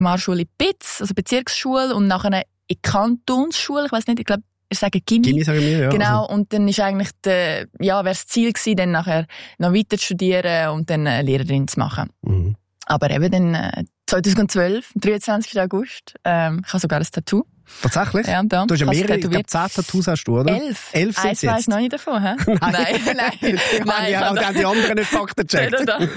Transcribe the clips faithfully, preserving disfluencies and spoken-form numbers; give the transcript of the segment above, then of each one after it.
Primarschule in Bitz, also Bezirksschule, und nachher in die Kantonsschule, ich weiss nicht, ich glaube, ich sage Gimmi. Gimmi sagen wir, ja. Genau, also. und dann ist eigentlich der, ja, wäre das Ziel gewesen, dann nachher noch weiter zu studieren und dann eine Lehrerin zu machen. Mhm. Aber eben dann äh, zweitausendzwölf, am dreiundzwanzigsten August, ähm, ich habe sogar ein Tattoo. Tatsächlich? Ja, da. Du hast ja mehrere, ich glaube, zehn Tattoos hast du, oder? Elf. Elf sind Eins weisst noch nicht davon, hä? Nein. Nein, nein. Die nein, haben ja auch die anderen nicht Fakten gecheckt. Der, der,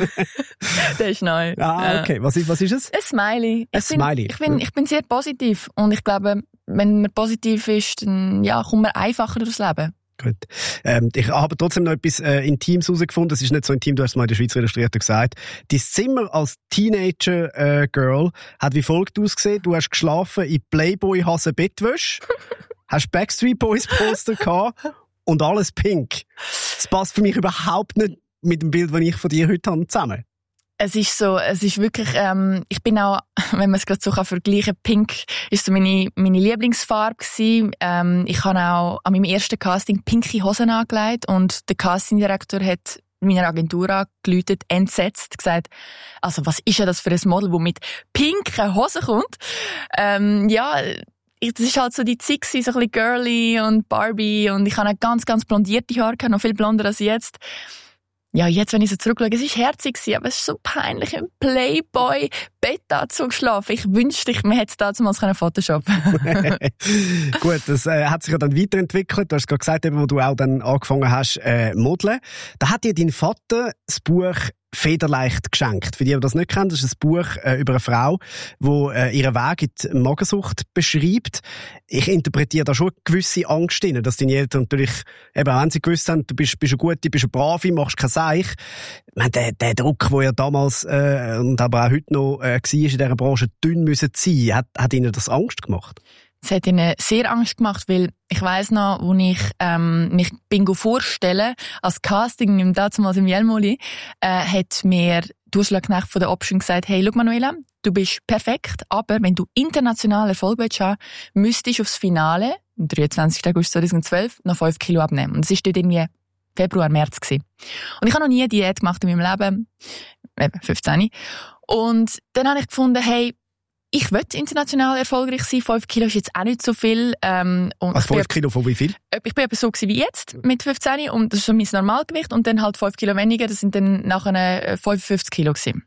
der ist neu. Ah, okay. Was ist, was ist es? Ein Smiley. Ein ich bin, Smiley. Ich bin, ich bin sehr positiv. Und ich glaube, wenn man positiv ist, dann ja, kommt man einfacher durchs Leben. Gut. Ähm, ich habe trotzdem noch etwas äh, Intimes herausgefunden. Es ist nicht so intim, du hast es mal in der Schweizer Illustrierten gesagt. Dein Zimmer als Teenager-Girl äh, hat wie folgt ausgesehen. Du hast geschlafen in Playboy-Hase-Bettwäsche, hast Backstreet Boys-Poster gehabt und alles pink. Das passt für mich überhaupt nicht mit dem Bild, das ich von dir heute habe, zusammen. Es ist so, es ist wirklich, ähm, ich bin auch, wenn man es gerade so kann vergleichen, pink ist so meine, meine Lieblingsfarbe gewesen. Ähm, ich habe auch an meinem ersten Casting pinke Hosen angelegt und der Castingdirektor hat meiner Agentur angerufen, entsetzt, gesagt, also was ist ja das für ein Model, das mit pinken Hosen kommt? Ähm, ja, das ist halt so die Zeit gewesen, so ein bisschen girly und Barbie, und ich habe auch ganz, ganz blondierte Haare gehabt, noch viel blonder als jetzt. Ja, jetzt, wenn ich so zurückschaue, es war herzig, aber es ist so peinlich, im Playboy-Bettanzug geschlafen. Ich wünschte, man hätte es damals photoshoppen können. Gut, das äh, hat sich ja dann weiterentwickelt. Du hast gerade gesagt, eben, wo du auch dann angefangen hast, äh, modeln. Da hat dir dein Vater das Buch Federleicht geschenkt. Für die, die das nicht kennen, das ist ein Buch äh, über eine Frau, die äh, ihren Weg in die Magersucht beschreibt. Ich interpretiere da schon eine gewisse Angst drin, dass deine Eltern natürlich, eben, wenn sie gewusst haben, du bist, bist eine Gute, bist eine Brave, machst kein Seich. Ich meine, der, der Druck, der ja damals äh, und aber auch heute noch äh, war, in dieser Branche dünn müssen sein, hat, hat ihnen das Angst gemacht? Es hat ihnen sehr Angst gemacht, weil ich weiss noch, als ich ähm, mich bin vorstellen, als Casting im damals im Jelmoli, äh, hat mir die Ursula Knecht von der Option gesagt, hey, schau Manuela, du bist perfekt, aber wenn du international Erfolg willst haben, müsstest du aufs Finale, am dreiundzwanzigsten August zweitausendzwölf, noch fünf Kilo abnehmen. Und es war dort irgendwie Februar, März gewesen. Und ich habe noch nie eine Diät gemacht in meinem Leben, eben fünfzehn. Und dann habe ich gefunden, hey, ich will international erfolgreich sein. Fünf Kilo ist jetzt auch nicht so viel. Ähm, und also fünf Kilo von wie viel? Ich bin eben so wie jetzt, mit fünfzehn. Und das ist so mein Normalgewicht. Und dann halt fünf Kilo weniger. Das sind dann nachher fünfundfünfzig Kilo gewesen.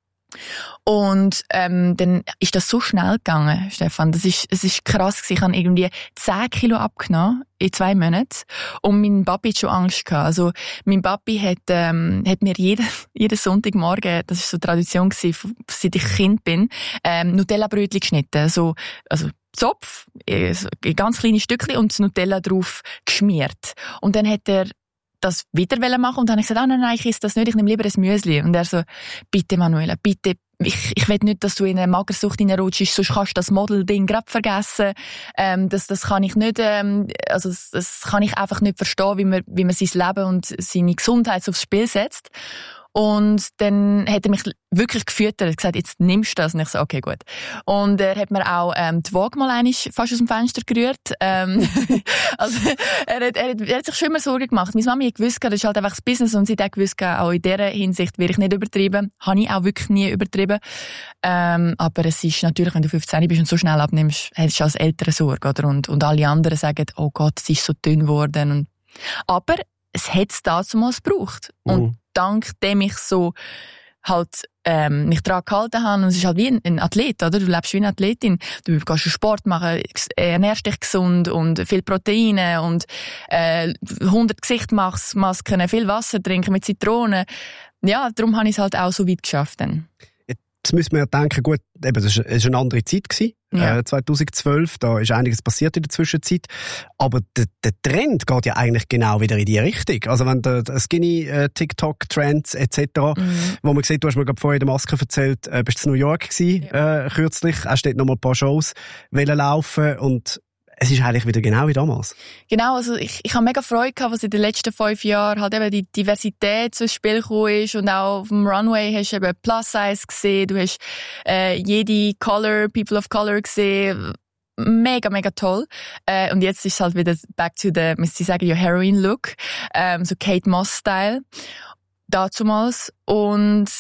Und ähm, dann ist das so schnell gegangen, Stefan. Das ist, es ist krass gewesen. Ich habe irgendwie zehn Kilo abgenommen in zwei Monaten. Und mein Papi hat schon Angst gehabt. Also, mein Papi hat, ähm, hat mir jeden, jeden Sonntagmorgen, das ist so Tradition gewesen, seit ich Kind bin, ähm, Nutella-Brötchen geschnitten. So, also, Zopf, in ganz kleine Stückchen und das Nutella drauf geschmiert. Und dann hat er das wieder machen und dann habe ich gesagt, oh nein, nein, ich esse das nicht, ich nehme lieber ein Müsli. Und er so, bitte Manuela, bitte, ich, ich will nicht, dass du in eine Magersucht hineinrutschst, sonst kannst du das Model-Ding gerade vergessen. Ähm, das, das kann ich nicht, ähm, also das, das kann ich einfach nicht verstehen, wie man, wie man sein Leben und seine Gesundheit aufs Spiel setzt. Und dann hat er mich wirklich gefüttert. Er hat gesagt, jetzt nimmst du das. Und ich so, okay, gut. Und er hat mir auch ähm, die Waage mal einmal fast aus dem Fenster gerührt. Ähm, also er hat, er, hat, er hat sich schon immer Sorgen gemacht. Meine Mami hat gewusst, das ist halt einfach das Business und sie hat auch gewusst, auch in dieser Hinsicht werde ich nicht übertrieben. Habe ich auch wirklich nie übertrieben. Ähm, aber es ist natürlich, wenn du fünfzehn bist und so schnell abnimmst, hast du als Eltern Sorge, oder? Und, und alle anderen sagen, oh Gott, es ist so dünn geworden. Und, aber es hat es damals gebraucht. Mhm. Und dank dem ich so halt ähm, mich daran gehalten habe, und es ist halt wie ein, ein Athlet, oder? Du lebst wie eine Athletin. Du kannst Sport machen, ernährst dich gesund und viel Proteine und äh, hundert Gesichtsmasken, viel Wasser trinken mit Zitronen. Ja, darum habe ich es halt auch so weit geschafft dann. Jetzt müssen wir ja denken, gut, eben, das war eine andere Zeit gewesen, ja. äh, zweitausendzwölf, da ist einiges passiert in der Zwischenzeit, aber der, der Trend geht ja eigentlich genau wieder in die Richtung. Also wenn der, der Skinny, äh, TikTok-Trends et cetera, mhm. wo man sieht, du hast mir gerade vorher in der Maske erzählt, äh, bist du in New York gewesen, ja. äh, kürzlich, hast dort noch mal ein paar Shows wollen laufen und es ist eigentlich wieder genau wie damals. Genau, also ich, ich habe mega Freude gehabt, was in den letzten fünf Jahren halt eben die Diversität ins Spiel gekommen ist und auch auf dem Runway hast du eben Plus-Size gesehen, du hast äh, jede Color, People of Color gesehen, mega, mega toll. Äh, und jetzt ist es halt wieder back to the, müsste ich sagen, your Heroin-Look, ähm, so Kate Moss-Style, dazumals. Und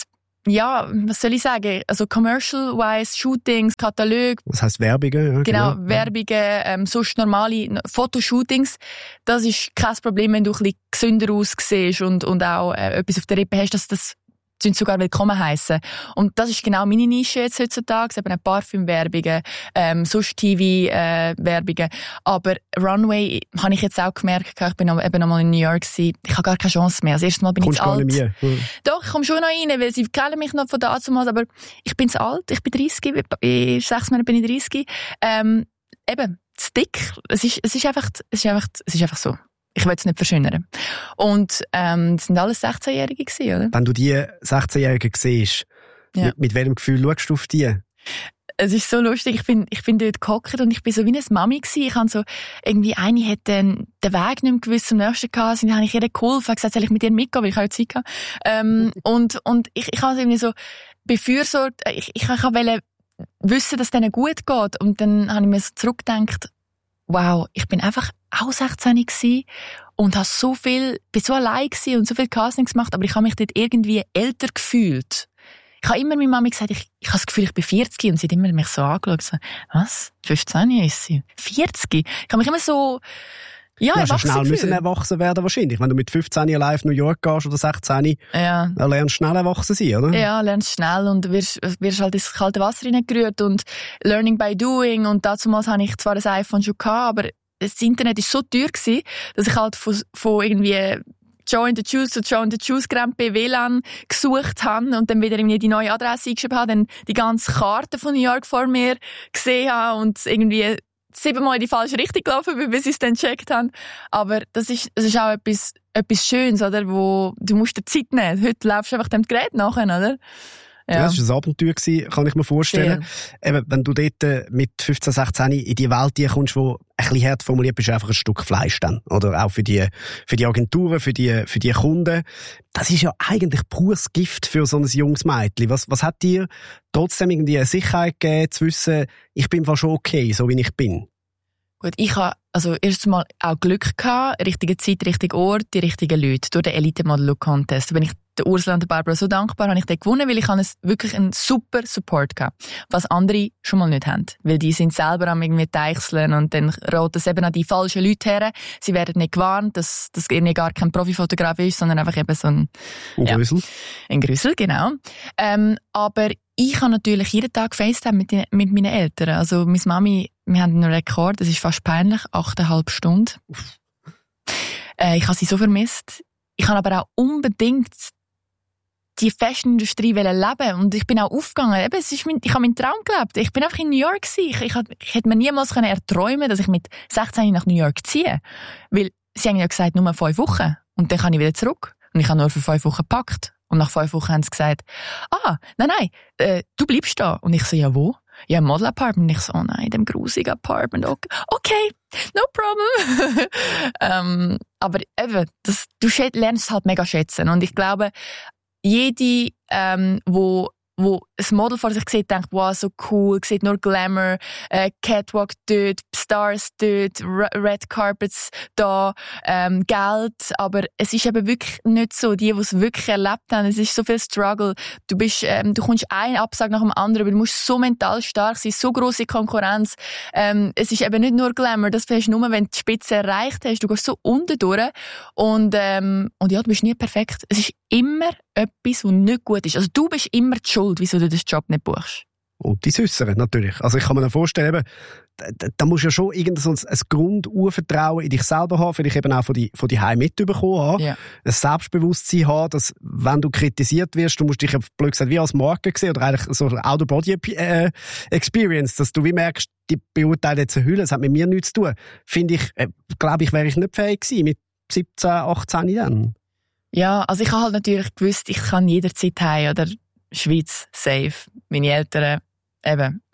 ja, was soll ich sagen? Also commercial-wise, Shootings, Kataloge. Was heisst Werbungen? Ja, genau, genau, Werbungen, ähm, sonst normale Fotoshootings. Das ist kein Problem, wenn du ein bisschen gesünder aussiehst und, und auch äh, etwas auf der Rippe hast, dass das sind sogar willkommen heissen. Und das ist genau meine Nische jetzt heutzutage. Eben Parfüm-Werbungen, ähm, sonst T V-Werbungen. Äh, Aber Runway habe ich jetzt auch gemerkt, ich bin eben noch mal in New York gewesen. Ich habe gar keine Chance mehr. Das erste Mal bin Kommst ich zu alt. Gar nicht mehr. Doch, ich komme schon noch rein, weil sie kennen mich noch von da zu mal, aber ich bin zu alt. Ich bin dreißig, in sechs Monaten bin ich dreißig. Ähm, eben, zu dick. Es ist, es ist einfach, es ist einfach, es ist einfach so. Ich will es nicht verschönern. Und ähm, das sind alles sechzehnjährige gewesen, oder? Wenn du die sechzehnjährigen siehst, ja. mit, mit welchem Gefühl schaust du auf die? Es ist so lustig. Ich bin, ich bin dort gehockt und ich bin so wie eine Mami gewesen. Ich habe so, irgendwie eine hat den, den Weg nicht mehr gewusst zum nächsten gehabt. Und dann habe ich ihr geholfen. Ich habe gesagt, soll ich mit ihr mitgehen, weil ich auch Zeit hatte. Ähm, und, und ich, ich habe irgendwie so befürsorgt. Ich, ich, ich wollte wissen, dass es denen gut geht. Und dann habe ich mir so zurückgedacht, wow, ich bin einfach auch sechzehn gewesen und habe so viel, bin so allein gewesen und so viel Castings gemacht, aber ich habe mich dort irgendwie älter gefühlt. Ich habe immer meiner Mami gesagt, ich, ich habe das Gefühl, ich bin vierzig und sie hat immer mich so angeschaut. So, was? fünfzehn ist sie? vierzig? Ich habe mich immer so, ja, du hast ja schnell gefühlt. müssen erwachsen werden wahrscheinlich. Wenn du mit fünfzehn live New York gehst oder sechzehn, ja. dann lernst du schnell erwachsen sein, oder? Ja, lernst schnell und wirst, wirst halt ins kalte Wasser hineingerührt und learning by doing. Und damals hatte ich zwar ein iPhone schon gehabt, aber das Internet war so teuer gewesen, dass ich halt von, von irgendwie Joe in the Juice zu Joe in the Juice Grandpe W L A N gesucht habe und dann wieder irgendwie die neue Adresse eingeschrieben habe, dann die ganze Karte von New York vor mir gesehen habe und irgendwie siebenmal in die falsche Richtung gelaufen bin, bis ich es dann gecheckt habe. Aber das ist, das ist auch etwas, etwas Schönes, oder? Wo du musst dir Zeit nehmen. Heute laufst du einfach dem Gerät nachher, oder? Ja. Das war ein Abenteuer, kann ich mir vorstellen. Eben, wenn du dort mit fünfzehn, sechzehn in die Welt kommst, wo ein bisschen hart formuliert bist, einfach ein Stück Fleisch dann. Oder auch für die, für die Agenturen, für die, für die Kunden. Das ist ja eigentlich pures Gift für so ein junges Mädchen. Was, was hat dir trotzdem irgendwie eine Sicherheit gegeben, zu wissen, ich bin fast schon okay, so wie ich bin? Gut, ich habe also erst mal auch Glück gehabt, richtige Zeit, richtiger Ort, die richtigen Leute, durch den Elite Model Look Contest. Da bin ich der Ursula und der Barbara so dankbar, habe ich den gewonnen, weil ich habe wirklich einen super Support gehabt, was andere schon mal nicht haben. Weil die sind selber am irgendwie deichseln und dann roten es eben an die falschen Leute her. Sie werden nicht gewarnt, dass das irgendwie gar kein Profifotograf ist, sondern einfach eben so ein... Ein Grüssel. Ja, ein Grüssel, genau. Ähm, aber ich habe natürlich jeden Tag FaceTime mit, mit meinen Eltern. Also meine Mami, wir haben einen Rekord, das ist fast peinlich, achteinhalb Stunden. Äh, ich habe sie so vermisst. Ich habe aber auch unbedingt die Fashion-Industrie leben und ich bin auch aufgegangen. Eben, es ist mein, ich habe meinen Traum gelebt. Ich bin einfach in New York gewesen. Ich, ich, ich hätte mir niemals erträumen, dass ich mit sechzehn nach New York ziehe. Weil sie haben ja gesagt, nur fünf Wochen. Und dann kann ich wieder zurück. Und ich habe nur für fünf Wochen gepackt. Und nach fünf Wochen haben sie gesagt, ah, nein, nein, äh, du bleibst da. Und ich so, ja, wo? Ja, im Model-Apartment. Und ich so, oh nein, in dem grusigen Apartment. Okay, okay, no problem. ähm, aber eben, das, du lernst es halt mega schätzen. Und ich glaube, jede, ähm, wo, wo ein Model vor sich sieht, denkt, wow, so cool, sieht nur Glamour, äh, Catwalk dort, Stars dort, Red Carpets da, ähm, Geld, aber es ist eben wirklich nicht so, die, die es wirklich erlebt haben, es ist so viel Struggle, du bist, ähm, du kommst einen Absag nach dem anderen, aber du musst so mental stark sein, so grosse Konkurrenz, ähm, es ist eben nicht nur Glamour, das hast du nur, wenn du die Spitze erreicht hast, du gehst so unten durch und, ähm, und ja, du bist nie perfekt, es ist immer etwas, was nicht gut ist, also du bist immer die Schuld, wieso du den Job nicht buchst. Und die Süsseren natürlich. Also ich kann mir vorstellen, eben, da, da musst du ja schon irgend so ein, ein Grundurvertrauen in dich selber haben, vielleicht eben auch von die, von die Heim mitbekommen haben. Ja. Ein Selbstbewusstsein haben, dass, wenn du kritisiert wirst, du musst dich, blöd gesagt, wie als Marke sehen, oder eigentlich so Out-of-Body-Experience, dass du wie merkst, die beurteilen jetzt eine Hülle, das hat mit mir nichts zu tun. Finde ich, äh, glaube ich, wäre ich nicht fähig gewesen mit siebzehn, achtzehn dann. Ja, also ich habe halt natürlich gewusst, ich kann jederzeit heim, oder Schweiz, safe. Meine Eltern, eben,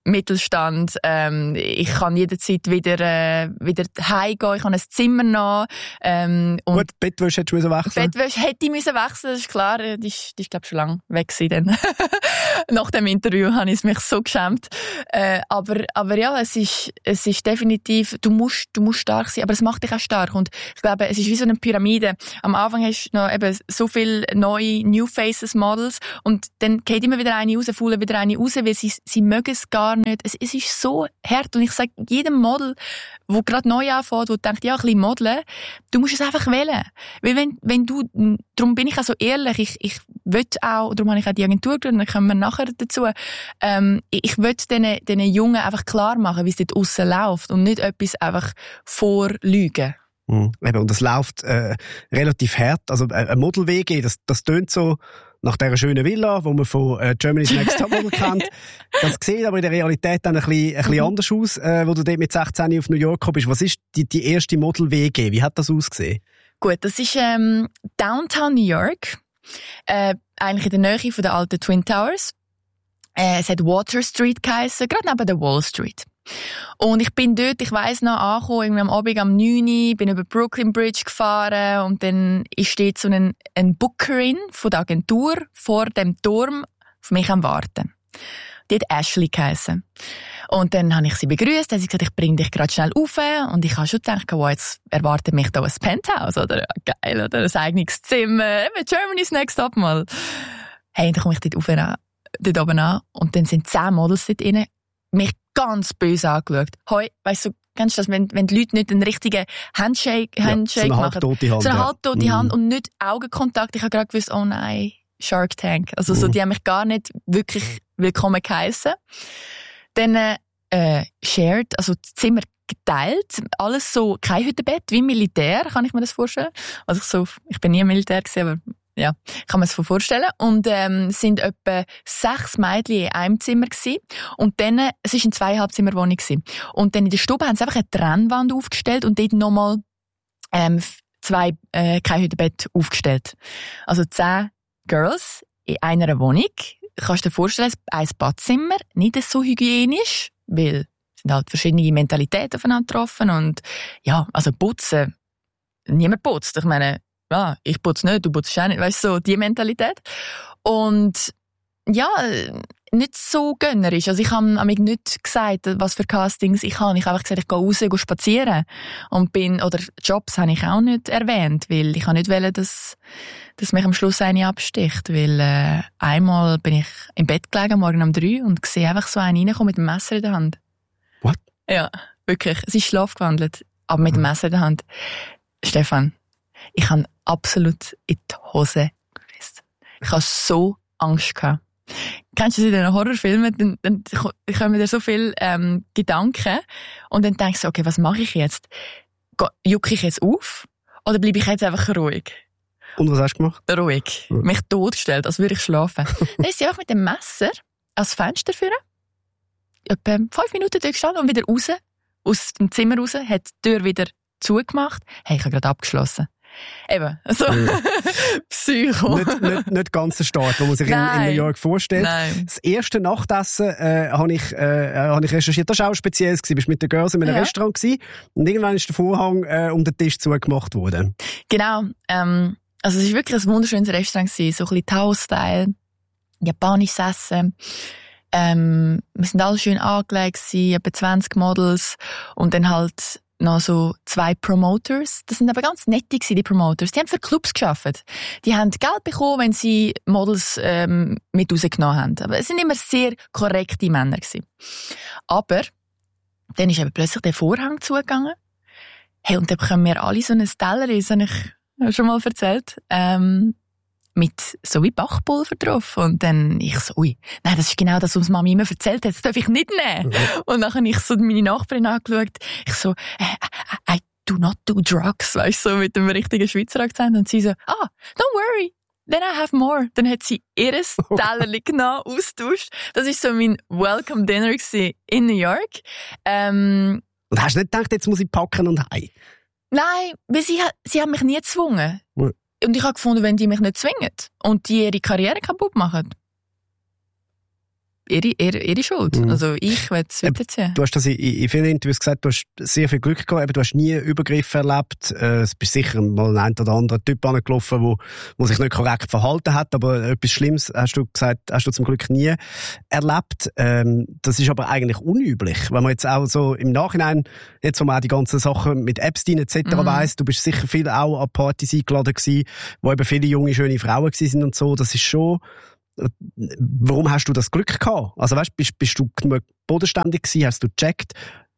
Mittelstand. Ähm, ich kann jederzeit wieder, äh, wieder heimgehen. Ich habe ein Zimmer noch. Ähm, und Gut, Bettwäsche hättest du wechseln. Bettwäsche hätte ich müssen wechseln, das ist klar. Die ist, die ist glaube ich, schon lange weg gewesen. Nach dem Interview habe ich mich so geschämt. Äh, aber, aber ja, es ist, es ist definitiv, du musst, du musst stark sein, aber es macht dich auch stark. Und ich glaube, es ist wie so eine Pyramide. Am Anfang hast du noch eben so viele neue New Faces Models und dann geht immer wieder eine raus, fallen wieder eine raus, weil sie, sie mögen es gar nicht. Es, es ist so hart. Und ich sage jedem Model, wo gerade neu anfängt, wo denkt, ja, ein bisschen modeln, du musst es einfach wählen. Weil wenn, wenn du, darum bin ich auch so ehrlich, ich, ich will auch, darum habe ich auch die Agentur gegründet, dann kommen wir nachher dazu, ähm, ich will diesen, diesen Jungen einfach klar machen, wie es dort aussen läuft und nicht etwas einfach vorlügen. Mhm. Und das läuft äh, relativ hart. Also äh, ein Model-W G, das, das tönt so nach dieser schönen Villa, die man von äh, Germany's Next Topmodel kennt. Das sieht aber in der Realität dann ein bisschen, ein bisschen anders aus, äh, wo du dort mit sechzehn auf New York gekommen bist. Was ist die, die erste Model-W G? Wie hat das ausgesehen? Gut, das ist ähm, Downtown New York, äh, eigentlich in der Nähe von der alten Twin Towers. Äh, es hat Water Street geheissen, gerade neben der Wall Street. Und ich bin dort, ich weiss noch, angekommen, irgendwie am Abend am neun Uhr, bin über Brooklyn Bridge gefahren und dann steht so ein, ein Bookerin von der Agentur vor dem Turm auf mich am Warten. Die hat Ashley geheissen. Und dann habe ich sie begrüßt, dann hat sie gesagt, ich bringe dich gerade schnell rauf. Und ich habe schon gedacht, wow, jetzt erwartet mich da ein Penthouse, oder? Ja, geil, oder? Ein eigenes Zimmer, eben Germany's Next Topmodel. Hey, dann komme ich dort, rauf, dort oben an und dann sind zehn Models dort drin, mich ganz böse angeschaut. Hoi, weißt du, kennst du das, wenn, wenn die Leute nicht einen richtigen Handshake, Handshake ja, so eine machen? halbtote Hand. So eine ja. halbtote mhm. Hand und nicht Augenkontakt. Ich habe gerade gewusst, oh nein, Shark Tank. Also so, mhm. die haben mich gar nicht wirklich willkommen geheissen. Dann äh, shared, also das Zimmer geteilt, alles so, kein Hüttenbett, wie Militär, kann ich mir das vorstellen. Also ich, so, ich bin nie im Militär gewesen, aber ja, kann man sich vorstellen. Und ähm, es sind etwa sechs Mädchen in einem Zimmer gewesen. Und dann, es war eine Zweieinhalbzimmerwohnung gewesen. Und dann in der Stube haben sie einfach eine Trennwand aufgestellt und dort nochmal ähm, zwei äh, kein Hüttenbett aufgestellt. Also zehn Girls in einer Wohnung. Kannst du dir vorstellen, ein Badzimmer, nicht so hygienisch, weil es sind halt verschiedene Mentalitäten aufeinander getroffen. Und ja, also putzen, niemand putzt. Ich meine, ja, ich putze nicht, du putzt auch nicht, weißt du, so die Mentalität. Und ja, nicht so gönnerisch. Also ich habe mir nicht gesagt, was für Castings ich habe. Ich habe einfach gesagt, ich gehe raus, gehe spazieren. Und bin, oder Jobs habe ich auch nicht erwähnt, weil ich habe nicht wollen, dass, dass mich am Schluss eine absticht. Weil äh, einmal bin ich im Bett gelegen, morgen um drei, und sehe einfach so einen reinkommen mit einem Messer in der Hand. What? Ja, wirklich. Es ist schlafgewandelt, aber mit dem Messer in der Hand. Stefan, ich habe absolut in die Hose gerissen. Ich habe so Angst gehabt. Kennst du das in den Horrorfilmen? Dann, dann kommen dir so viele ähm, Gedanken und dann denkst du, okay, was mache ich jetzt? Jucke ich jetzt auf oder bleibe ich jetzt einfach ruhig? Und was hast du gemacht? Ruhig. Mhm. Mich totgestellt, als würde ich schlafen. Dann ist sie einfach mit dem Messer ans Fenster führen, etwa fünf Minuten durchgestanden und wieder raus, aus dem Zimmer raus, hat die Tür wieder zugemacht. Hey, ich habe gerade abgeschlossen. Eben, so ja. Psycho. Nicht, nicht, nicht ganz der Start, den man sich in, in New York vorstellt. Nein. Das erste Nachtessen äh, habe ich, äh, hab ich recherchiert. Das war auch speziell. Du warst mit den Girls in einem ja. Restaurant gewesen, und irgendwann ist der Vorhang äh, um den Tisch zugemacht worden. Genau. Ähm, also es war wirklich ein wunderschönes Restaurant gewesen, so ein bisschen Thai-Style, japanisches Essen. Ähm, wir sind alle schön angelegt gewesen, etwa zwanzig Models und dann halt noch so zwei Promoters. Das sind aber ganz nette gewesen, die Promoters. Die haben für Clubs gearbeitet. Die haben Geld bekommen, wenn sie Models ähm, mit rausgenommen haben. Aber es sind immer sehr korrekte Männer gewesen. Aber dann ist eben plötzlich der Vorhang zugegangen. Hey, und dann bekommen wir alle so einen Teller, das habe ich schon mal erzählt, ähm, mit so wie Backpulver drauf. Und dann ich so, ui, nein, das ist genau das, was Mami immer erzählt hat, das darf ich nicht nehmen. Mhm. Und dann habe ich so meine Nachbarin angeschaut, ich so, I, I do not do drugs, weißt du, so mit dem richtigen Schweizer Akzent. Und sie so, ah, don't worry, then I have more. Dann hat sie ihr Tellerchen genau austauscht. Das war so mein Welcome Dinner in New York. Ähm, und hast du nicht gedacht, jetzt muss ich packen und heim? Nein, weil sie, sie haben mich nie gezwungen. Mhm. Und ich habe gefunden, wenn die mich nicht zwingen und die ihre Karriere kaputt machen, ihre, ihre, ihre Schuld. Mhm. Also ich will es weiterziehen. Du hast das in, in vielen Interviews gesagt, du hast sehr viel Glück gehabt, du hast nie Übergriffe erlebt. Es bist sicher mal ein oder andere Typ angelaufen, wo, wo sich nicht korrekt verhalten hat, aber etwas Schlimmes hast du gesagt, hast du zum Glück nie erlebt. Ähm, das ist aber eigentlich unüblich, wenn man jetzt auch so im Nachhinein, jetzt wo man auch die ganzen Sachen mit Epstein et cetera mhm. weiss, du bist sicher viel auch an Partys eingeladen gewesen, wo eben viele junge, schöne Frauen gewesen sind und so, das ist schon. Warum hast du das Glück gehabt? Also weißt, bist, bist du genug bodenständig gewesen? Hast du gecheckt?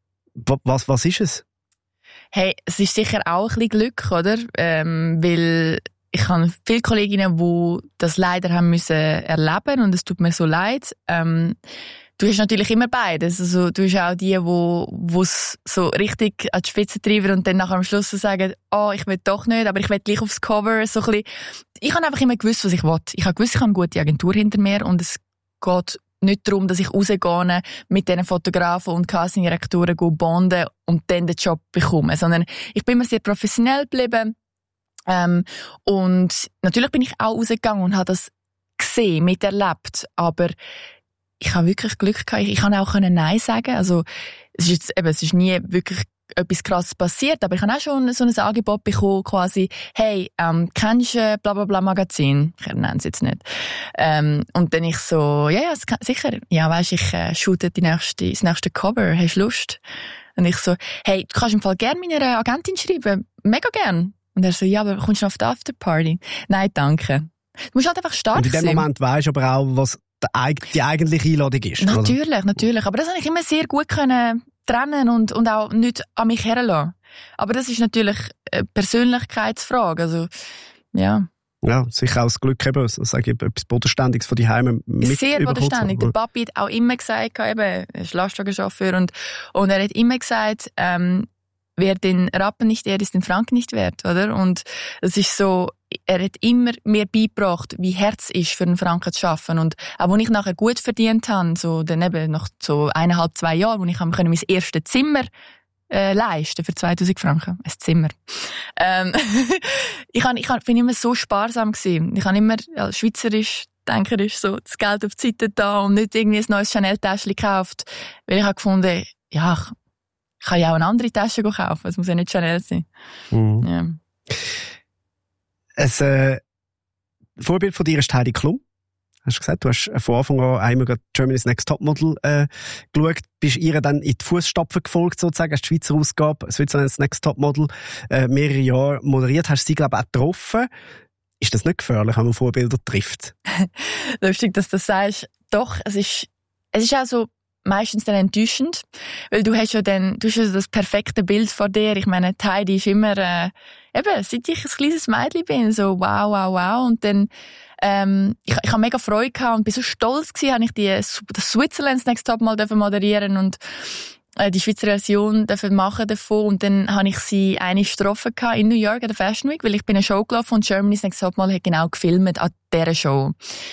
Was, was ist es? Hey, es ist sicher auch ein bisschen Glück, oder? Ähm, weil ich habe viele Kolleginnen, die das leider haben müssen erleben und es tut mir so leid. Ähm, du hast natürlich immer beides. Also, du hast auch die, die es so richtig an die Spitze treiben und dann nachher am Schluss so sagen, oh, ich will doch nicht, aber ich will gleich aufs Cover. So ein bisschen. Ich habe einfach immer gewusst, was ich will. Ich habe gewusst, ich habe eine gute Agentur hinter mir und es geht nicht darum, dass ich rausgehe mit diesen Fotografen und Castingdirektoren bonden und dann den Job bekomme, sondern ich bin immer sehr professionell geblieben. Ähm, und natürlich bin ich auch rausgegangen und habe das gesehen, miterlebt, aber ich habe wirklich Glück gehabt. Ich, ich kann auch Nein sagen. Also, es ist jetzt, eben, es ist nie wirklich etwas Krasses passiert, aber ich habe auch schon so ein Angebot bekommen, quasi, hey, ähm, kennst du Blablabla Magazin? Ich nenne es jetzt nicht. Ähm, und dann ich so, ja, ja, kann, sicher. Ja, weisst, ich äh, shoote die nächste, das nächste Cover. Hast du Lust? Und ich so, hey, du kannst im Fall gerne meiner Agentin schreiben. Mega gern. Und er so, ja, aber kommst du noch auf die Afterparty? Nein, danke. Du musst halt einfach stark sein. Und in dem Moment weisst du aber auch, was die eigentliche Einladung ist. Natürlich, oder? natürlich. Aber das habe ich immer sehr gut können trennen und, und auch nicht an mich herlassen. Aber das ist natürlich eine Persönlichkeitsfrage. Also, ja. Ja, sicher auch das Glück eben, also, sage ich, etwas Bodenständiges von die Heime mit sehr bodenständig. Der Papi hat auch immer gesagt, eben, er ist Lastwagenchauffeur und, und er hat immer gesagt, ähm, wer den Rappen nicht ehrt, ist den Franken nicht wert, oder? Und es ist so, er hat immer mir beigebracht, wie hart es ist, für einen Franken zu arbeiten. Und auch als ich nachher gut verdient habe, so dann eben nach so eineinhalb, zwei Jahren, wo ich mein erstes Zimmer äh, leisten für zweitausend Franken. Ein Zimmer. Ähm, ich, hab, ich hab, bin immer so sparsam gewesen. Ich habe immer, als Schweizerisch, denkerisch, so das Geld auf die Seite da und nicht irgendwie ein neues Chanel-Täschchen gekauft. Weil ich habe gefunden, ja, ich, ich kann ja auch eine andere Tasche kaufen. Es muss ja nicht Chanel sein. Mhm. Ja. Ein äh, Vorbild von dir ist Heidi Klum. Hast du gesagt, du hast von Anfang an einmal Germany's Next Topmodel äh, geschaut, bist ihr dann in die Fußstapfen gefolgt, sozusagen, hast die Schweizer Ausgabe, Switzerland's Next Topmodel, äh, mehrere Jahre moderiert, hast sie, glaube ich, auch getroffen. Ist das nicht gefährlich, wenn man Vorbilder trifft? Lustig, dass du das sagst. Doch, es ist, es ist auch so meistens dann enttäuschend, weil du hast ja dann, du hast ja das perfekte Bild vor dir. Ich meine, Heidi ist immer, äh, eben, seit ich ein kleines Mädchen bin, so wow, wow, wow. Und dann, ähm, ich, ich habe mega Freude gehabt und bin so stolz gewesen, habe ich die, das Switzerland's Next Top mal moderieren und äh, die Schweizer Version dürfen machen davon. Und dann habe ich sie eine getroffen in New York an der Fashion Week, weil ich bin eine Show gelaufen und Germany's Next Top Model hat genau gefilmt an dieser Show.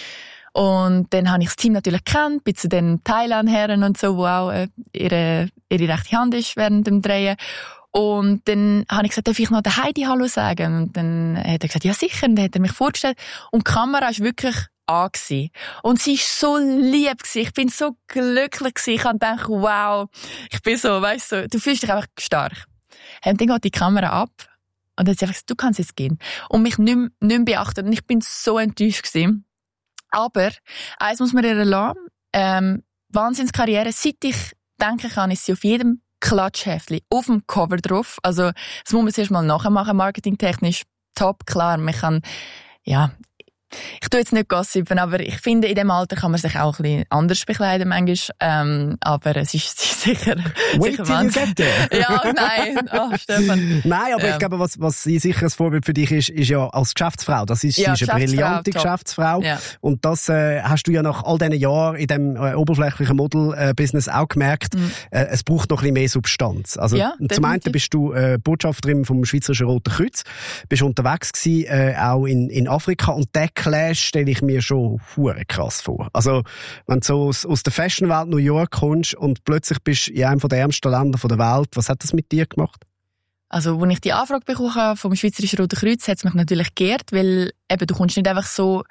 Und dann habe ich das Team natürlich gekannt, bin zu den Thailand-Herren und so, wo auch äh, ihre, ihre rechte Hand ist während dem Drehen. Und dann habe ich gesagt, darf ich noch der Heidi Hallo sagen? Und dann hat er gesagt, ja sicher. Und dann hat er mich vorgestellt. Und die Kamera war wirklich an. Und sie war so lieb. Ich bin so glücklich. Ich habe gedacht, wow, ich bin so, weißt du, du fühlst dich einfach stark. Und dann geht die Kamera ab. Und dann hat sie einfach gesagt, du kannst jetzt gehen. Und mich nicht mehr, nicht mehr beachtet. Und ich bin so enttäuscht gewesen. Aber eins muss man ihr lassen, ähm, Wahnsinnskarriere. Seit ich denken kann, ist sie auf jedem Klatschheftchen auf dem Cover drauf. Also das muss man zuerst mal nachmachen, marketingtechnisch top, klar. Man kann, ja, ich tue jetzt nicht gossipen, aber ich finde, in dem Alter kann man sich auch ein bisschen anders bekleiden manchmal. Ähm, aber es ist, es ist sicher, Wait sicher till you get there. Ja, nein. Oh, Stefan. Nein, aber ja. Ich glaube, was, was sicher ein Vorbild für dich ist, ist ja als Geschäftsfrau. Das ist, ja, sie ist eine brillante top. Geschäftsfrau. Ja. Und das äh, hast du ja nach all diesen Jahren in dem äh, oberflächlichen Model-Business auch gemerkt. Mhm. Äh, es braucht noch ein bisschen mehr Substanz. Also, ja, zum einen bist du äh, Botschafterin vom Schweizerischen Roten Kreuz. Bist unterwegs gewesen, äh, auch in, in Afrika. Und der Clash stelle ich mir schon hure krass vor. Also, wenn du so aus, aus der Fashionwelt New York kommst und plötzlich bist du in einem der ärmsten Länder der Welt, was hat das mit dir gemacht? Also, als ich die Anfrage bekommen habe vom Schweizerischen Roten Kreuz, hat es mich natürlich geehrt, weil eben, du kommst nicht einfach so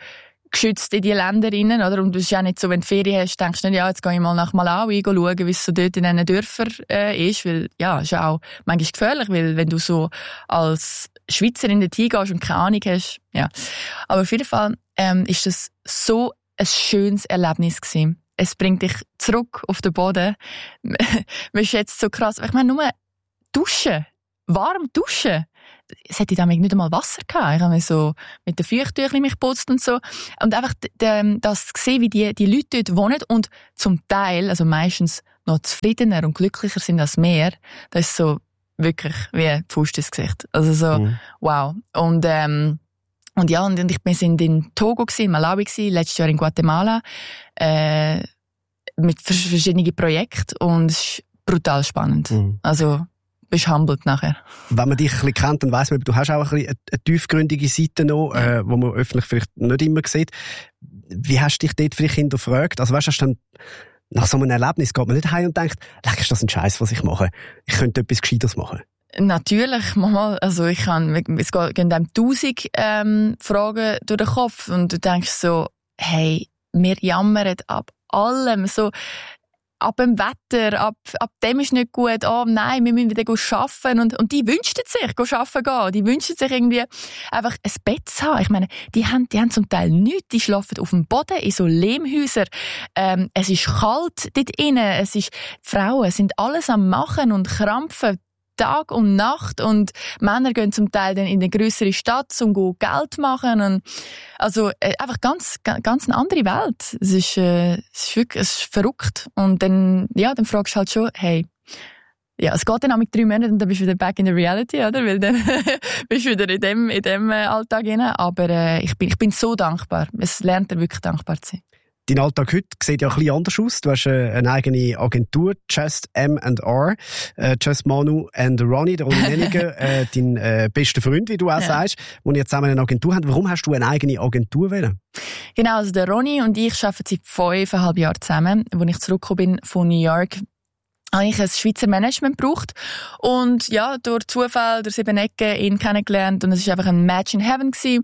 geschützt in die Länder rein, oder? Und es ist auch nicht so, wenn du Ferien hast, denkst du nicht, ja, jetzt gehe ich mal nach Malawi schauen, wie es so dort in diesen Dörfern äh, ist, weil, ja, ist ja auch manchmal gefährlich, weil wenn du so als Schweizerin dort hingehst und keine Ahnung hast, ja. Aber auf jeden Fall, ähm, ist das so ein schönes Erlebnis gewesen. Es bringt dich zurück auf den Boden. Man ist jetzt so krass, ich meine, nur duschen, warm duschen. Es hätte damals nicht einmal Wasser gehabt. Ich habe mich so mit den Feuchttüchern mich geputzt und so. Und einfach das gesehen, wie die, die Leute dort wohnen und zum Teil, also meistens noch zufriedener und glücklicher sind als mehr. Das ist so wirklich wie ein Pfust ins Gesicht. Also so, mhm. wow. Und, ähm, und ja, und ich, wir sind in Togo gewesen, in Malawi gewesen, letztes Jahr in Guatemala, äh, mit verschiedenen Projekten und es ist brutal spannend. Mhm. Also, bist humbled nachher. Wenn man dich ein bisschen kennt, dann weiss man, du hast auch ein bisschen eine tiefgründige Seite noch, äh, die man öffentlich vielleicht nicht immer sieht. Wie hast du dich dort vielleicht hinterfragt? Also weißt du, hast du dann nach so einem Erlebnis geht man nicht heim und denkt, leck, ist das ein Scheiß, was ich mache? Ich könnte etwas Gescheiteres machen. Natürlich, manchmal, also ich kann, es gehen einem tausend ähm, Fragen durch den Kopf und du denkst so, hey, wir jammern ab allem, so, ab dem Wetter, ab, ab dem ist nicht gut, oh nein, wir müssen wieder arbeiten und, und die wünschen sich, arbeiten gehen, die wünschen sich irgendwie einfach ein Bett zu haben. Ich meine, die haben, die haben zum Teil nichts, die schlafen auf dem Boden in so Lehmhäusern, ähm, es ist kalt dort innen, es ist, die Frauen sind alles am Machen und krampfen, Tag und Nacht und Männer gehen zum Teil dann in eine grössere Stadt, um Geld zu machen und also äh, einfach ganz ganz eine andere Welt. Es ist, äh, es ist wirklich, es ist verrückt und dann ja, dann fragst du halt schon, hey, ja, es geht dann auch mit drei Monaten und dann bist du wieder back in the reality, oder? Weil dann bist du wieder in dem in dem Alltag rein. Aber äh, ich bin ich bin so dankbar. Es lernt er wirklich dankbar zu sein. Dein Alltag heute sieht ja ein bisschen anders aus. Du hast äh, eine eigene Agentur, Just M and R, äh, Just Manu and Ronnie, der Ronnie Nenniger, äh, dein äh, bester Freund, wie du auch ja. sagst, wo ihr zusammen eine Agentur habt. Warum hast du eine eigene Agentur wählen? Genau, also der Ronnie und ich arbeiten seit fünfeinhalb Jahren zusammen. Als ich zurückgekommen bin von New York, habe ich ein Schweizer Management gebraucht und ja, durch Zufall, durch sieben Ecken ihn kennengelernt und es war einfach ein Match in Heaven gewesen.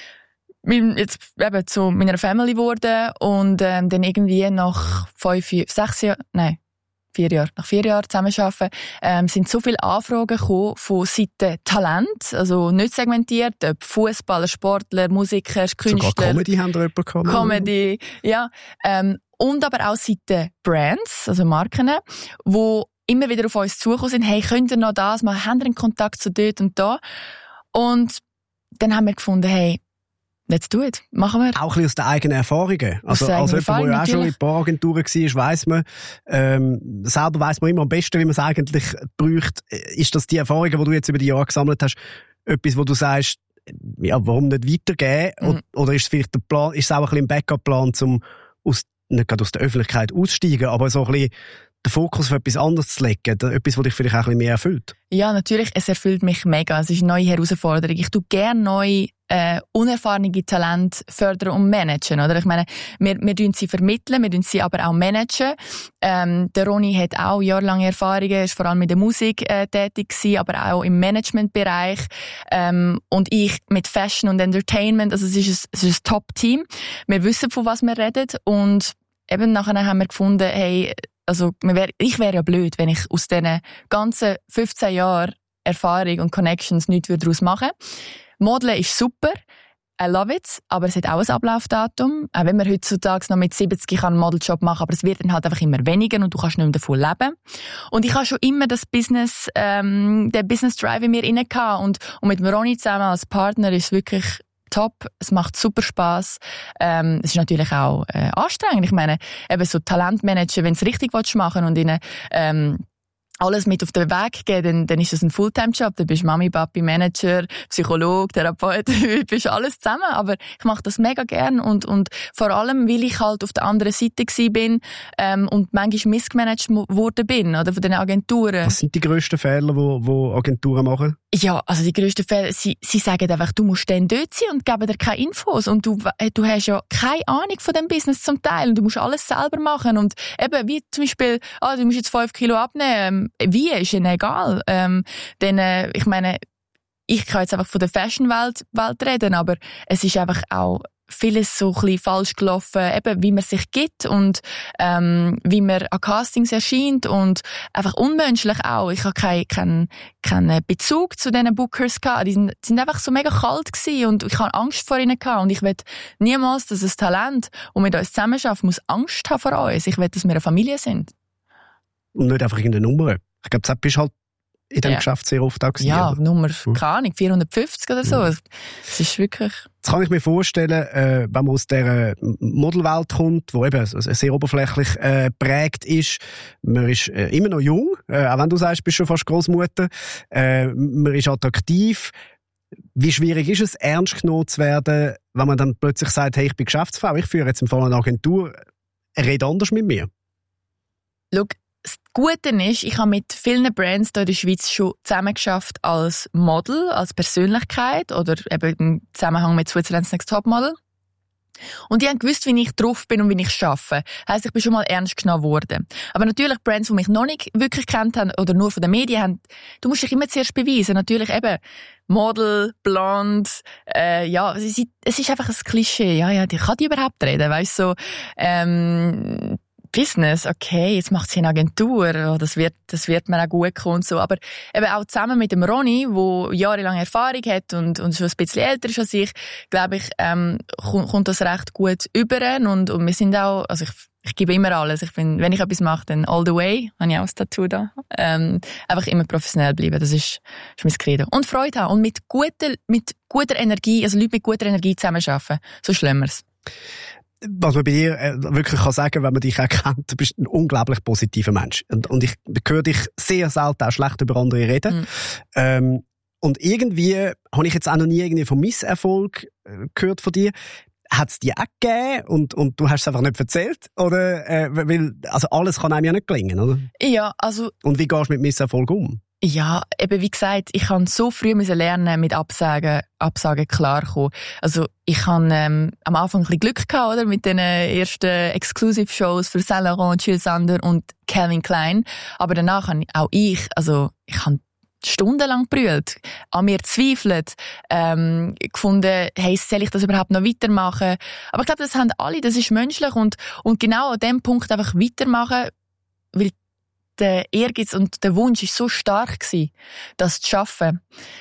Bin jetzt eben zu meiner Family geworden und ähm, dann irgendwie nach fünf, sechs Jahren, nein, vier Jahren, nach vier Jahren zusammenarbeiten, ähm, sind so viele Anfragen gekommen von Seiten Talent, also nicht segmentiert, ob Fußballer, Sportler, Musiker, Künstler. Sogar Comedy haben da jemanden gehabt. Comedy, ja. Ähm, und aber auch Seiten Brands, also Marken, die immer wieder auf uns zugekommen sind, hey, könnt ihr noch das machen, habt ihr einen Kontakt zu dort und da? Und dann haben wir gefunden, hey, let's do it. Machen wir. Auch ein bisschen aus den eigenen Erfahrungen. Also, als jemand, der ja auch schon in Baragenturen war, weiss man, ähm, selber weiss man immer am besten, wie man es eigentlich braucht. Ist das die Erfahrungen, die du jetzt über die Jahre gesammelt hast, etwas, wo du sagst, ja, warum nicht weitergeben? Mhm. Oder ist es vielleicht der Plan, ist es auch ein bisschen ein Backup-Plan, um aus, nicht gerade aus der Öffentlichkeit auszusteigen, aber so ein bisschen den Fokus auf etwas anderes zu legen, etwas, das dich vielleicht auch ein bisschen mehr erfüllt? Ja, natürlich, es erfüllt mich mega. Es ist eine neue Herausforderung. Ich tue gerne neue, äh, unerfahrene Talente fördern und managen, oder? Ich meine, wir, wir tun sie vermitteln, wir tun sie aber auch managen. Ähm, der Ronnie hat auch jahrelange Erfahrungen, ist vor allem mit der Musik äh, tätig gewesen, aber auch im Managementbereich. Ähm, und ich mit Fashion und Entertainment. Also es ist ein, es ist ein Top-Team. Wir wissen, von was wir reden und eben nachher haben wir gefunden, hey, also wär, ich wäre ja blöd, wenn ich aus diesen ganzen fünfzehn Jahren Erfahrung und Connections nichts daraus machen würde. Modeln ist super, I love it, aber es hat auch ein Ablaufdatum. Auch wenn man heutzutage noch mit siebzig einen Modeljob machen kann, aber es wird dann halt einfach immer weniger und du kannst nicht mehr davon leben. Und ich habe schon immer das Business, ähm, den Business Drive in mir inne gehabt und, und mit Ronnie zusammen als Partner ist es wirklich top. Es macht super Spass. Ähm, es ist natürlich auch äh, anstrengend. Ich meine, eben so Talentmanager, wenn du es richtig machen willst und ihnen ähm, alles mit auf den Weg geben, dann, dann ist das ein Fulltime-Job. Du bist Mami, Papi, Manager, Psychologe, Therapeut, du bist alles zusammen. Aber ich mache das mega gern und, und vor allem, weil ich halt auf der anderen Seite gsi bin ähm, und manchmal missgemanagt worden bin, oder, von den Agenturen. Was sind die grössten Fehler, die, die Agenturen machen? Ja, also die grössten Fehler, sie, sie sagen einfach, du musst dann dort sein und geben dir keine Infos. Und du, du hast ja keine Ahnung von dem Business zum Teil und du musst alles selber machen. Und eben, wie zum Beispiel, ah, du musst jetzt fünf Kilo abnehmen. Wie, ist ihnen egal. Ähm, denn, äh, ich meine, ich kann jetzt einfach von der Fashion-Welt Welt reden, aber es ist einfach auch vieles so ein bisschen falsch gelaufen, eben wie man sich gibt und ähm, wie man an Castings erscheint und einfach unmenschlich auch. Ich habe keinen kein, kein Bezug zu diesen Bookers gehabt. Die sind, die sind einfach so mega kalt gewesen und ich habe Angst vor ihnen gehabt und ich will niemals, dass ein Talent, das mit uns zusammenarbeitet, muss Angst haben vor uns. Ich will, dass wir eine Familie sind. Und nicht einfach irgendeine Nummer. Ich glaube, das bist halt in diesem ja. Geschäft sehr oft auch gewesen, Ja, oder? Nummer, hm. keine Ahnung, vierhundertfünfzig oder so. Es ja. ist wirklich... Jetzt kann ich mir vorstellen, äh, wenn man aus dieser Modelwelt kommt, die eben sehr oberflächlich äh, prägt ist, man ist äh, immer noch jung, äh, auch wenn du sagst, bist schon fast Großmutter, äh, man ist attraktiv. Wie schwierig ist es, ernst genommen zu werden, wenn man dann plötzlich sagt, hey, ich bin Geschäftsfrau, ich führe jetzt im Fall eine Agentur, red anders mit mir? Schau, das Gute ist, ich habe mit vielen Brands hier in der Schweiz schon zusammengeschafft als Model, als Persönlichkeit oder eben im Zusammenhang mit Switzerland's Next Topmodel. Und die haben gewusst, wie ich drauf bin und wie ich arbeite. Heisst, ich bin schon mal ernst genommen worden. Aber natürlich Brands, die mich noch nicht wirklich kennt haben oder nur von den Medien haben, du musst dich immer zuerst beweisen. Natürlich eben Model, blond, äh, ja, es ist, es ist einfach ein Klischee. Ja, ja, die kann die überhaupt reden, weißt du, so, ähm, Business, okay, jetzt macht sie eine Agentur, oh, das wird, das wird mir auch gut kommen und so. Aber eben auch zusammen mit dem Ronny, der jahrelange Erfahrung hat und, und schon ein bisschen älter ist als ich, glaube ich, ähm, kommt, kommt das recht gut über. Und, und wir sind auch, also ich, ich gebe immer alles. Ich bin, wenn ich etwas mache, dann all the way, habe ich auch das Tattoo da. Ähm, einfach immer professionell bleiben, das ist, ist mein Credo. Und Freude haben und mit guter, mit guter Energie, also Leute mit guter Energie zusammenarbeiten. So schlimmer es. Was man bei dir äh, wirklich kann sagen, wenn man dich auch kennt, du bist ein unglaublich positiver Mensch. Und, und ich höre dich sehr selten auch schlecht über andere reden. Mhm. Ähm, und irgendwie habe ich jetzt auch noch nie irgendwie von Misserfolg äh, gehört von dir. Hat es dir auch gegeben und, und du hast es einfach nicht erzählt? Oder, äh, weil, also alles kann einem ja nicht gelingen, oder? Ja, also... Und wie gehst du mit Misserfolg um? Ja, eben wie gesagt, ich kann so früh müssen lernen, mit Absagen, Absagen klarkommen. Also ich habe ähm, am Anfang ein bisschen Glück gehabt, oder, mit den ersten Exclusive-Shows für Saint Laurent, Jill Sander und Calvin Klein. Aber danach habe auch ich, also ich habe stundenlang gebrüllt, an mir gezweifelt, ähm, gefunden, hey, soll ich das überhaupt noch weitermachen? Aber ich glaube, das haben alle, das ist menschlich und, und genau an dem Punkt einfach weitermachen, weil der Ehrgeiz und der Wunsch ist so stark gewesen, das zu schaffen.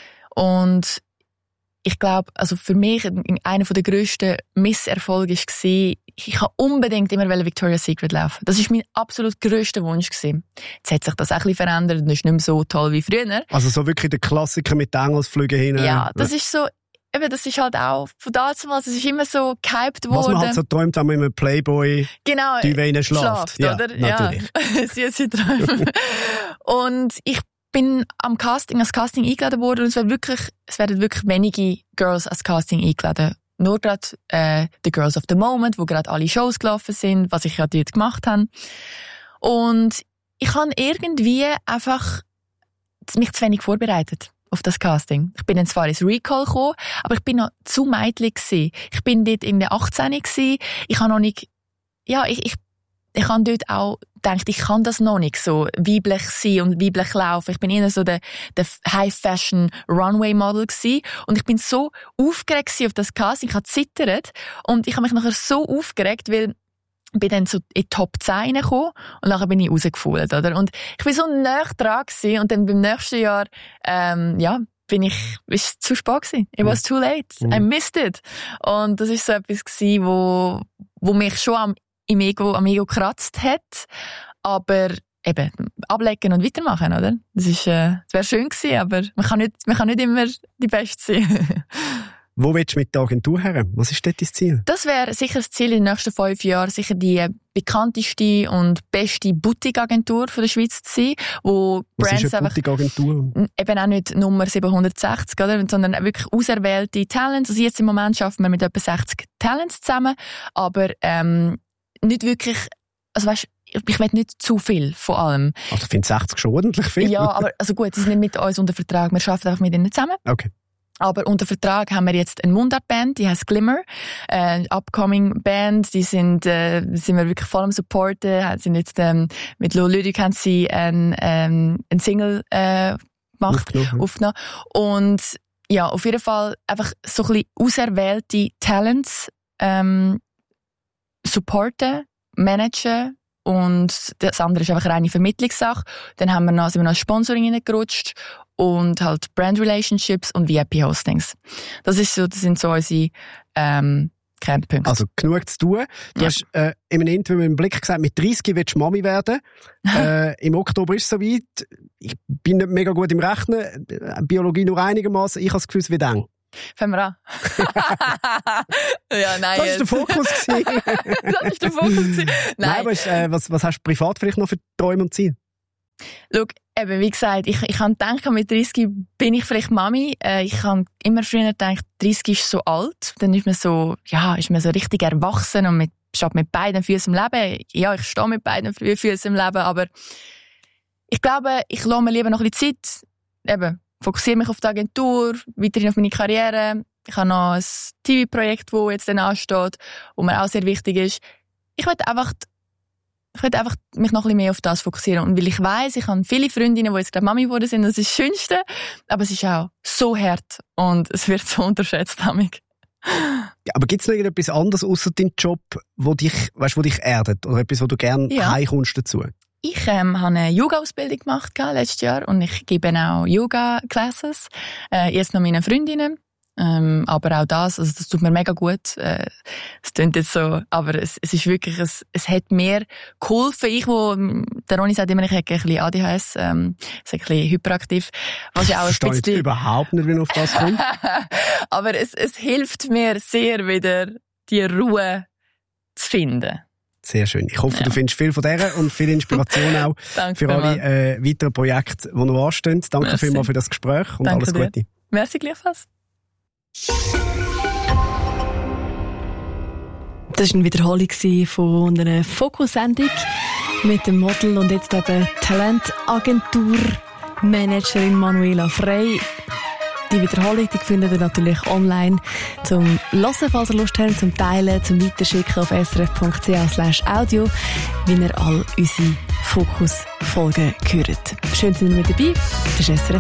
Und ich glaube, also für mich einer der grössten Misserfolge war, ich wollte unbedingt immer Victoria's Secret laufen. Das war mein absolut grösster Wunsch gewesen. Jetzt hat sich das auch ein bisschen verändert und ist nicht mehr so toll wie früher. Also so wirklich der Klassiker mit den Engelsflügen hin. Ja, das ist so, eben, das ist halt auch von damals, es ist immer so gehypt worden. Was man halt so träumt, wenn man mit einem Playboy genau, die Vene schlaft. schlaft ja, oder? Natürlich. Ja, süße Träume. Und ich bin am Casting, als Casting eingeladen worden und es werden wirklich, es werden wirklich wenige Girls als Casting eingeladen. Nur gerade äh, The Girls of the Moment, wo gerade alle Shows gelaufen sind, was ich ja dort gemacht habe. Und ich habe irgendwie einfach mich zu wenig vorbereitet auf das Casting. Ich bin dann zwar ins Recall gekommen, aber ich bin noch zu meidlich gewesen. Ich bin dort in der achtzehn gewesen. Ich habe noch nicht, ja, ich, ich, ich habe dort auch gedacht, ich kann das noch nicht so weiblich sein und weiblich laufen. Ich bin eher so der, der High-Fashion-Runway-Model gewesen. Und ich bin so aufgeregt gewesen auf das Casting. Ich habe zittert und ich habe mich nachher so aufgeregt, weil ich bin dann so in die Top zehn reingekommen und nachher bin ich rausgefallen, oder? Und ich bin so nah dran gewesen und dann beim nächsten Jahr, ähm, ja, bin ich, ist es zu spät gewesen. It was too late. Mm. I missed it. Und das ist so etwas gewesen, wo, wo mich schon am, im Ego, am Ego gekratzt hat. Aber eben, ablegen und weitermachen, oder? Das ist, äh, das wäre schön gewesen, aber man kann nicht, man kann nicht immer die Beste sein. Wo willst du mit der Agentur her? Was ist dort dein Ziel? Das wäre sicher das Ziel in den nächsten fünf Jahren, sicher die bekannteste und beste Boutique-Agentur der Schweiz zu sein, wo Was Brands ist eine einfach Boutique-Agentur? eben auch nicht Nummer siebenhundertsechzig, oder? Sondern wirklich auserwählte Talents. Also jetzt im Moment arbeiten wir mit etwa sechzig Talents zusammen, aber ähm, nicht wirklich, also weißt, ich will nicht zu viel von allem. Also ich finde sechzig schon ordentlich viel. Ja, aber also gut, sie sind nicht mit uns unter Vertrag, wir arbeiten einfach mit ihnen zusammen. Okay. Aber unter Vertrag haben wir jetzt eine Mundart-Band, die heißt Glimmer, äh, eine upcoming Band, die sind, äh, sind wir wirklich voll am Supporten, sind jetzt ähm, mit Lo Ludwig haben sie ein, ähm, ein Single äh, gemacht, aufgenommen. aufgenommen. Und ja, auf jeden Fall einfach so ein bisschen auserwählte Talents ähm, supporten, managen und das andere ist einfach eine reine Vermittlungssache. Dann haben wir noch, sind wir noch als Sponsoring reingerutscht und halt Brand Relationships und V I P-Hostings. Das ist so, das sind so unsere ähm, Kernpunkte. Also genug zu tun. Du ja. hast äh, in einem Interview mit dem Blick gesagt, mit dreißig willst du Mami werden. äh, Im Oktober ist es soweit. Ich bin nicht mega gut im Rechnen. Biologie nur einigermaßen. Ich habe das Gefühl, es wird eng. Fangen wir an. ja, nein. Das war der Fokus. das war der Fokus. Nein, nein aber ist, äh, was, was hast du privat vielleicht noch für Träume und Ziele? Schau, eben, wie gesagt, ich, ich habe gedacht, mit dreißig bin ich vielleicht Mami. Äh, ich habe immer früher gedacht, dreißig ist so alt. Dann ist man so, ja, ist man so richtig erwachsen und mit, steht mit beiden Füßen im Leben. Ja, ich stehe mit beiden Füßen im Leben, aber ich glaube, ich lasse mir lieber noch ein bisschen Zeit. Eben, fokussiere mich auf die Agentur, weiterhin auf meine Karriere. Ich habe noch ein T V-Projekt, das jetzt dann ansteht und mir auch sehr wichtig ist. Ich möchte einfach Ich will einfach mich noch ein bisschen mehr auf das fokussieren. Und weil ich weiss, ich habe viele Freundinnen, die jetzt gerade Mami geworden sind, das ist das Schönste. Aber es ist auch so hart und es wird so unterschätzt. Ja, aber gibt es noch irgendetwas anderes außer deinem Job, wo dich, weißt, wo dich erdet? Oder etwas, wo du gerne ja. heimkommst dazu? Ich ähm, habe eine Yoga-Ausbildung gemacht letztes Jahr und ich gebe auch Yoga-Classes. Äh, erst noch meinen Freundinnen. Ähm, aber auch das, also das tut mir mega gut. Äh, es klingt jetzt so, aber es, es ist wirklich, es, es hat mir geholfen. Ich, wo, der Ronny sagt immer, ich habe ein bisschen A D H S, ähm, ich ein bisschen hyperaktiv. Was ja auch ein ich verstehe bisschen... überhaupt nicht, wie man auf das kommt. aber es, es hilft mir sehr, wieder die Ruhe zu finden. Sehr schön. Ich hoffe, ja. du findest viel von der und viel Inspiration auch für alle äh, weiteren Projekte, die noch anstehen. Danke Merci. vielmals für das Gespräch und Danke alles Gute. Dir. Merci gleichfalls. Das war eine Wiederholung von einer Fokus-Sendung mit dem Model und jetzt eben Talentagentur-Managerin Manuela Frey. Die Wiederholung die findet ihr natürlich online zum Hören, falls ihr Lust habt, zum Teilen, zum Weiterschicken auf srf.ch slash audio, wie ihr all unsere Fokus-Folgen hört. Schön, dass ihr mit dabei. Das ist S R F.